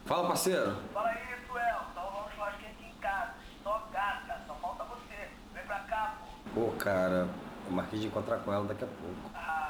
Fala, parceiro. Fala aí, Suel. Tá rolando um churrasquinho aqui em casa. Só gata. Só falta você. Vem pra cá, pô. Pô, cara, eu marquei de encontrar com ela daqui a pouco. Ah,